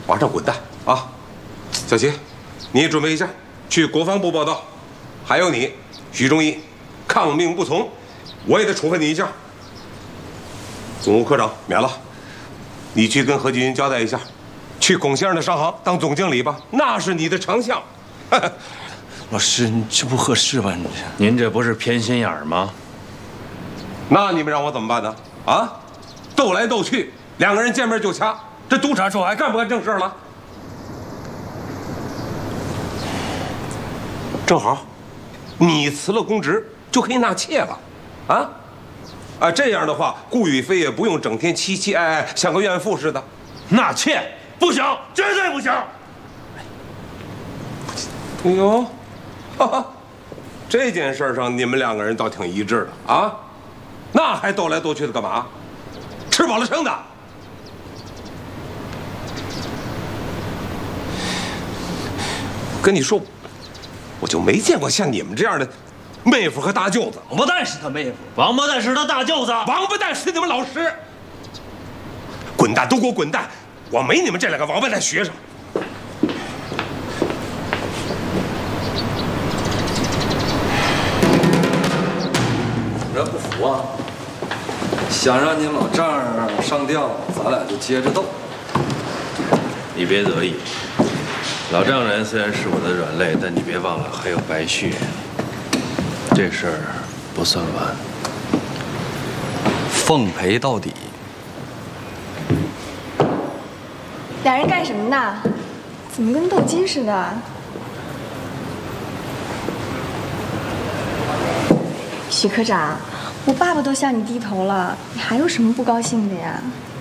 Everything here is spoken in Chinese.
往上滚蛋啊！小齐，你准备一下，去国防部报道。还有你，徐忠义，抗命不从，我也得处分你一下。总务科长免了，你去跟何继云交代一下，去龚先生的商行当总经理吧，那是你的长项。 老师，你这不合适吧？ 您这不是偏心眼儿吗？ 那你们让我怎么办呢？啊，斗来斗去，两个人见面就掐，这督察处还干不干正事了？正好，你辞了公职就可以纳妾了，啊，这样的话，顾宇飞也不用整天凄凄哀哀，像个怨妇似的。 纳妾不行，绝对不行！ 哎呦，哈哈，这件事上你们两个人倒挺一致的啊，那还斗来斗去的干嘛？吃饱了撑的。跟你说，我就没见过像你们这样的妹夫和大舅子。 王八蛋是他妹夫， 王八蛋是他大舅子， 王八蛋是你们老师。滚蛋，都给我滚蛋！我没你们这两个王八蛋学生。 这不服啊！想让你老丈人上吊，咱俩就接着斗。 你别得意。老丈人虽然是我的软肋，但你别忘了还有白旭。这事儿不算完， 奉陪到底。 俩人干什么呢？怎么跟斗鸡似的？许科长，我爸爸都向你低头了，你还有什么不高兴的呀？